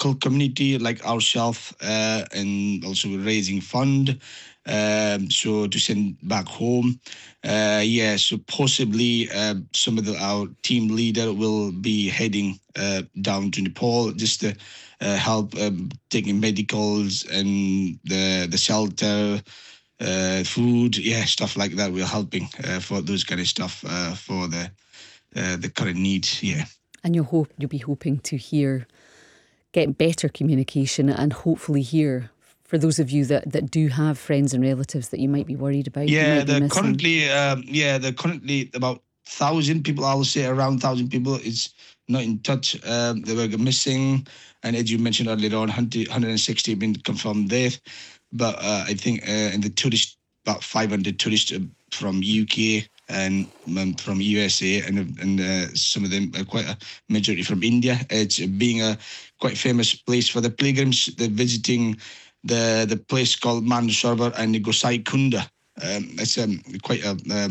local community like ourselves, and also raising fund. So to send back home. So possibly some of our team leader will be heading down to Nepal just to help taking medicals and the shelter, food, stuff like that. We're helping for those kind of stuff for the current needs. Yeah. And you'll be hoping to get better communication and hopefully hear, for those of you that do have friends and relatives that you might be worried about. They're currently about 1,000 people. I'll say around 1,000 people is not in touch. They were missing, and as you mentioned earlier on, 160 have been confirmed death. But I think in the tourists, about 500 tourists from UK and from USA, and some of them, quite a majority from India. It's being a quite famous place for the pilgrims. They're visiting the place called Mansarovar and Gosai Kunda. It's quite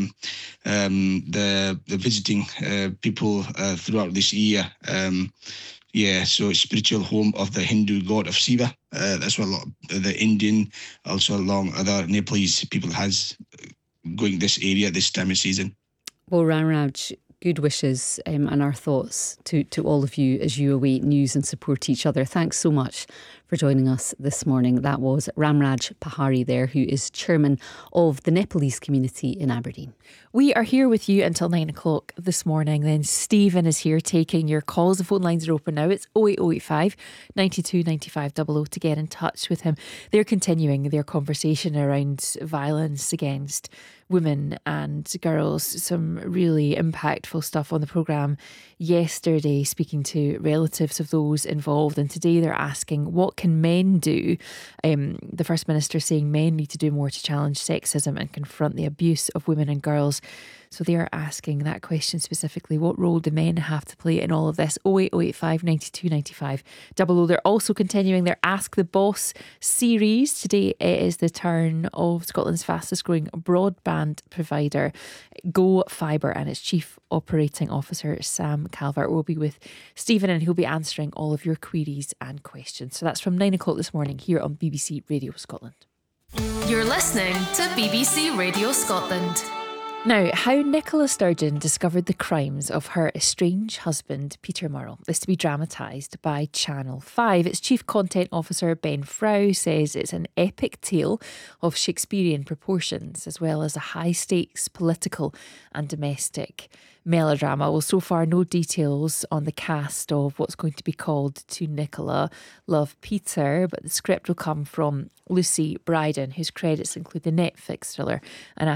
the visiting people throughout this year. So spiritual home of the Hindu god of Shiva. That's what a lot of the Indian, also along other Nepalese people has going this area this time of season. Well, Ramraj, good wishes and our thoughts to all of you as you await news and support each other. Thanks so much for joining us this morning. That was Ramraj Pahari there, who is chairman of the Nepalese community in Aberdeen. We are here with you until 9 o'clock this morning. Then Stephen is here taking your calls. The phone lines are open now. It's 08085 92 95 00 to get in touch with him. They're continuing their conversation around violence against women and girls. Some really impactful stuff on the programme yesterday, speaking to relatives of those involved, and today they're asking, what can men do? The First Minister saying men need to do more to challenge sexism and confront the abuse of women and girls. So they are asking that question specifically. What role do men have to play in all of this? 08085 92 95 00. They're also continuing their Ask the Boss series. Today it is the turn of Scotland's fastest growing broadband provider, Go Fibre, and its Chief Operating Officer, Sam Calvert, will be with Stephen, and he'll be answering all of your queries and questions. So that's from 9 o'clock this morning here on BBC Radio Scotland. You're listening to BBC Radio Scotland. Now, how Nicola Sturgeon discovered the crimes of her estranged husband, Peter Murrell, is to be dramatised by Channel 5. Its Chief Content Officer, Ben Frau, says it's an epic tale of Shakespearean proportions, as well as a high-stakes political and domestic melodrama. Well, so far, no details on the cast of what's going to be called To Nicola, Love Peter, but the script will come from Lucy Bryden, whose credits include the Netflix thriller And